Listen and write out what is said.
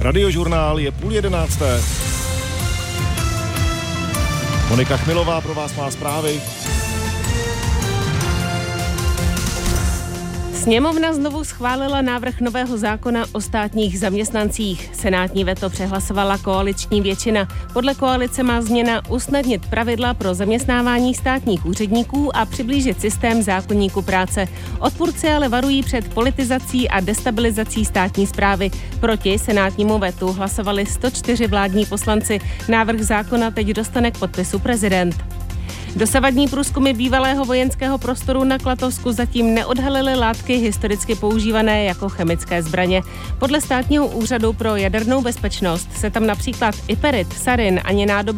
Radiožurnál je 10:30. Monika Chmilová pro vás má zprávy. Sněmovna znovu schválila návrh nového zákona o státních zaměstnancích. Senátní veto přehlasovala koaliční většina. Podle koalice má změna usnadnit pravidla pro zaměstnávání státních úředníků a přiblížit systém zákoníku práce. Odpůrci ale varují před politizací a destabilizací státní správy. Proti senátnímu vetu hlasovali 104 vládní poslanci. Návrh zákona teď dostane k podpisu prezident. Dosavadní průzkumy bývalého vojenského prostoru na Klatovsku zatím neodhalily látky historicky používané jako chemické zbraně. Podle Státního úřadu pro jadernou bezpečnost se tam například iperit, sarin ani nádobí